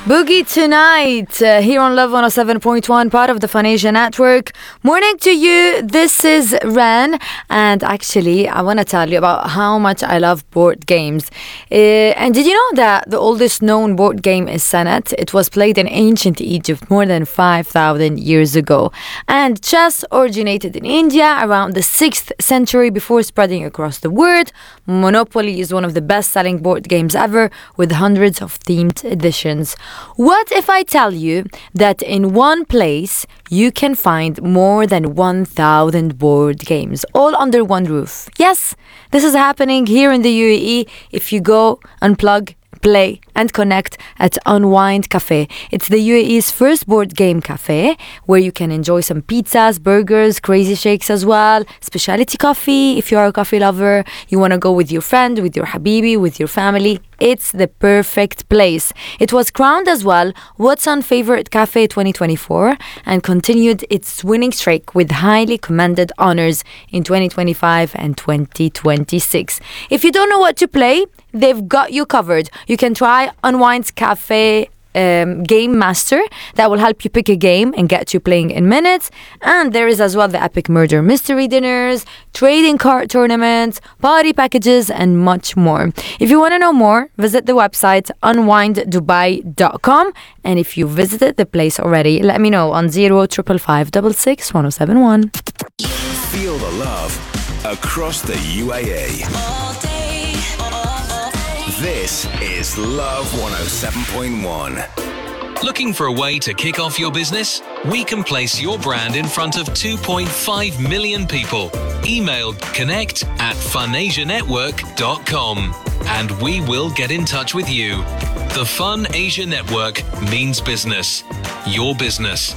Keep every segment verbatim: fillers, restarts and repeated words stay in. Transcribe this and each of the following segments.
Boogie Tonight uh, here on Love one oh seven point one, part of the Fun Asia Network. Morning to you. This is Ren, and actually I want to tell you about how much I love board games. Uh, and did you know that the oldest known board game is Senet? It was played in ancient Egypt more than five thousand years ago. And chess originated in India around the sixth century before spreading across the world. Monopoly is one of the best-selling board games ever, with hundreds of themed editions. What if I tell you that in one place you can find more than one thousand board games all under one roof? Yes, this is happening here in the U A E. If you go unplug, play and connect at Unwind Cafe. It's the U A E's first board game cafe where you can enjoy some pizzas, burgers, crazy shakes as well, specialty coffee if you are a coffee lover, you want to go with your friend, with your habibi, with your family. It's the perfect place. It was crowned as well What's On Favorite Cafe twenty twenty-four and continued its winning streak with highly commended honors in twenty twenty-five and twenty twenty-six. If you don't know what to play, they've got you covered. You can try Unwind's Cafe um, Game Master that will help you pick a game and get you playing in minutes. And there is as well the Epic Murder Mystery Dinners, trading card tournaments, party packages, and much more. If you want to know more, visit the website unwind dubai dot com. And if you visited the place already, let me know on zero five five five six six one oh seven one. Feel the love across the U A E. All day, all day. This is Love one oh seven point one. Looking for a way to kick off your business? We can place your brand in front of two point five million people. Email connect at fun asia network dot com and we will get in touch with you. The Fun Asia Network means business. Your business.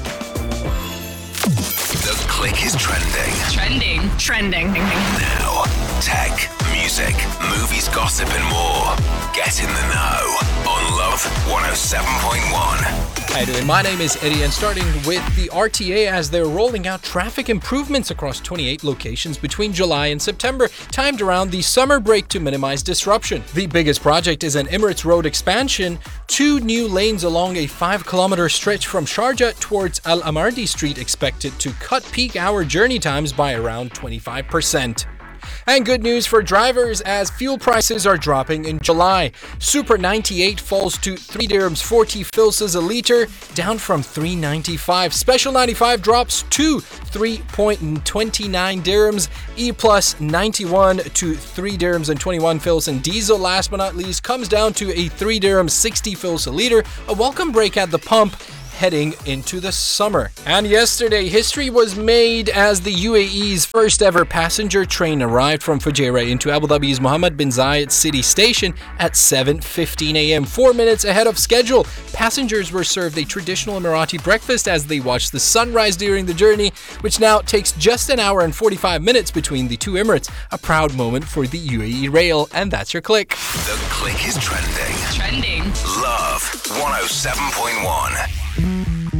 The click is trending. Trending. Trending. Now, tech, music, movies, gossip, and more. Get in the know on Love one oh seven point one. How you doing? My name is Eddie, and starting with the R T A as they're rolling out traffic improvements across twenty-eight locations between July and September, timed around the summer break to minimize disruption. The biggest project is an Emirates Road expansion, two new lanes along a five kilometer stretch from Sharjah towards Al Amardi Street, expected to cut peak hour journey times by around twenty-five percent. And good news for drivers as fuel prices are dropping in July. Super ninety-eight falls to three dirhams forty filses a litre, down from three ninety-five. Special ninety-five drops to three point two nine dirhams. E Plus ninety-one to three dirhams and twenty-one fils. And diesel, last but not least, comes down to a three dirhams sixty fils a litre. A welcome break at the pump heading into the summer. And yesterday, history was made as the U A E's first ever passenger train arrived from Fujairah into Abu Dhabi's Mohammed bin Zayed City Station at seven fifteen a.m. Four minutes ahead of schedule. Passengers were served a traditional Emirati breakfast as they watched the sunrise during the journey, which now takes just an hour and forty-five minutes between the two Emirates. A proud moment for the U A E Rail. And that's your click. The click is trending. Trending. Love one oh seven point one.